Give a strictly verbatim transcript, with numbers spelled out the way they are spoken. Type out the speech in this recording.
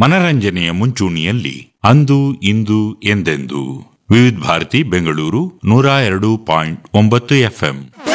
ಮನರಂಜನೆಯ ಮುಂಚೂಣಿಯಲ್ಲಿ ಅಂದು ಇಂದು ಎಂದೆಂದು ವಿವಿಧ ಭಾರತಿ ಬೆಂಗಳೂರು ನೂರ ಎರಡು ಪಾಯಿಂಟ್ ಒಂಬತ್ತು ಎಫ್ಎಂ.